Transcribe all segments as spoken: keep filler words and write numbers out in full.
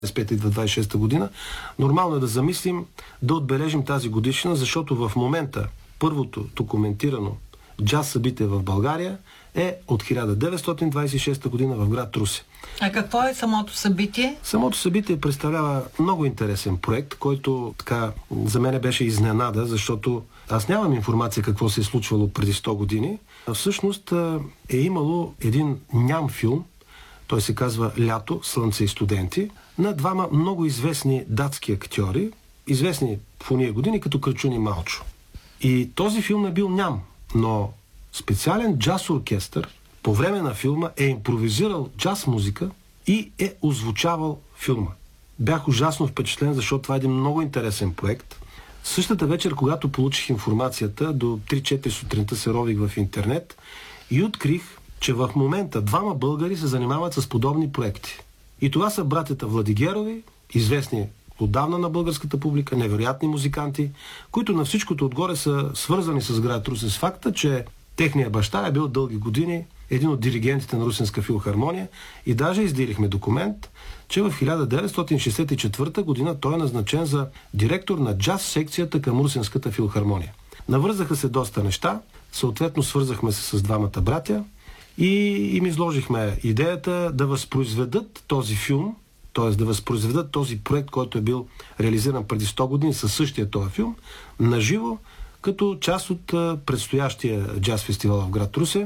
двадесет и пета идва двадесет и шеста година, нормално е да замислим да отбележим тази годишна, защото в момента първото документирано джаз събитие в България е от хиляда деветстотин двадесет и шеста година в град Русе. А какво е самото събитие? Самото събитие представлява много интересен проект, който така за мен беше изненада, защото аз нямам информация какво се е случвало преди сто години. А всъщност е имало един ням филм, той се казва "Лято, слънце и студенти", на двама много известни датски актьори, известни в уния години като Кръчун и Малчо. И този филм е бил ням, но специален джаз оркестър по време на филма е импровизирал джаз музика и е озвучавал филма. Бях ужасно впечатлен, защото това е един много интересен проект. Същата вечер, когато получих информацията, до три-четири сутринта се рових в интернет и открих, че в момента двама българи се занимават с подобни проекти. И това са братята Владигерови, известни отдавна на българската публика, невероятни музиканти, които на всичкото отгоре са свързани с град Русе с факта, че техният баща е бил дълги години един от диригентите на Русенска филхармония и даже изделихме документ, че в хиляда деветстотин шестдесет и четвърта година той е назначен за директор на джаз секцията към Русенската филхармония. Навързаха се доста неща, съответно свързахме се с двамата братя и им изложихме идеята да възпроизведат този филм, т.е. да възпроизведат този проект, който е бил реализиран преди сто години със същия този филм, наживо, като част от предстоящия джаз фестивал в град Русе.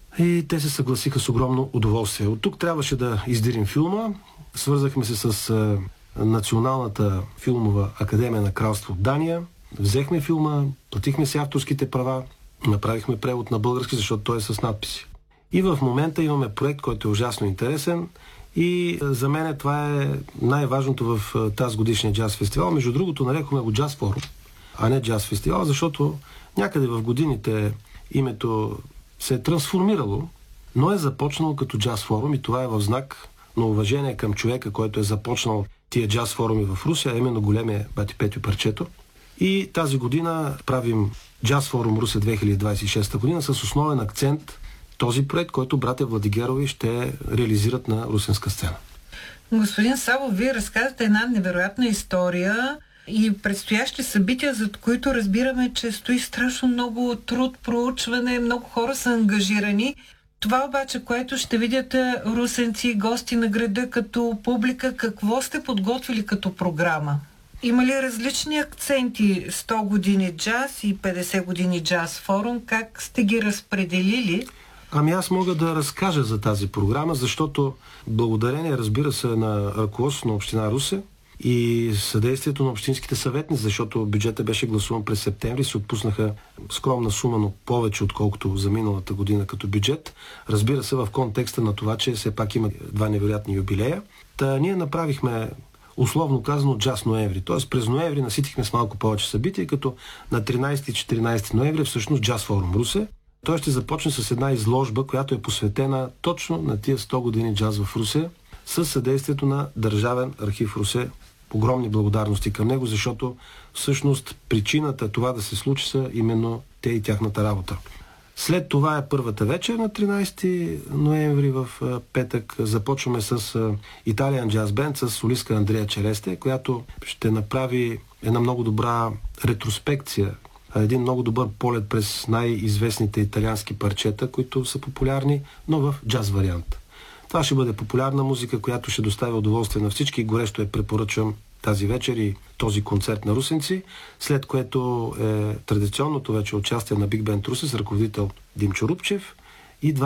И те се съгласиха с огромно удоволствие. От тук трябваше да издирим филма. Свързахме се с Националната филмова академия на кралство Дания. Взехме филма, платихме си авторските права, направихме превод на български, защото той е с надписи. И в момента имаме проект, който е ужасно интересен и за мен това е най-важното в тази годишния джаз фестивал. Между другото, нарекохме го джаз форум, а не джаз фестивал, защото някъде в годините името се е трансформирало, но е започнало като джаз форум и това е в знак на уважение към човека, който е започнал тия джаз форуми в Русия, именно големия бати Петю Парчето. И тази година правим джаз форум Русе две хиляди двадесет и шеста година с основен акцент този проект, който братя Владигерови ще реализират на русенска сцена. Господин Савов, вие разказвате една невероятна история и предстоящи събития, за които разбираме, че стои страшно много труд, проучване, много хора са ангажирани. Това обаче, което ще видят русенци, гости на града като публика, какво сте подготвили като програма? Има ли различни акценти? сто години джаз и петдесет години джаз форум. Как сте ги разпределили? Ами аз мога да разкажа за тази програма, защото благодарение, разбира се, на ръководството на община Русе и съдействието на общинските съветници, защото бюджета беше гласуван през септември, се отпуснаха скромна сума, но повече отколкото за миналата година като бюджет. Разбира се, в контекста на това, че все пак има два невероятни юбилея. Та ние направихме, условно казано, джаз ноември. Тоест през ноември наситихме с малко повече събития, като на тринадесети и четиринадесети ноември всъщност джаз форум Русе. Той ще започне с една изложба, която е посветена точно на тия сто години джаз в Русе, със съдействието на Държавен архив Русе. Огромни благодарности към него, защото всъщност причината това да се случи са именно те и тяхната работа. След това е първата вечер на тринадесети ноември в петък. Започваме с Italian Jazz Band, с солистка Андрея Челесте, която ще направи една много добра ретроспекция, един много добър полет през най-известните италиански парчета, които са популярни, но в джаз вариант. Това ще бъде популярна музика, която ще доставя удоволствие на всички. Горещо я препоръчвам тази вечер и този концерт на русенци, след което е традиционното вече участие на Биг Бенд Русе с ръководител Димчо Рупчев и два